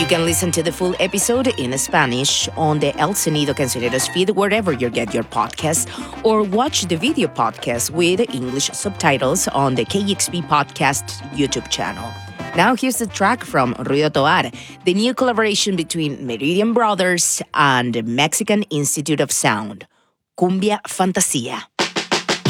can listen to the full episode in Spanish on the El Sonido Cancioneros feed wherever you get your podcasts, or watch the video podcast with English subtitles on the KEXP Podcast YouTube channel. Now here's the track from Ruido Tovar, the new collaboration between Meridian Brothers and the Mexican Institute of Sound, Cumbia Fantasia.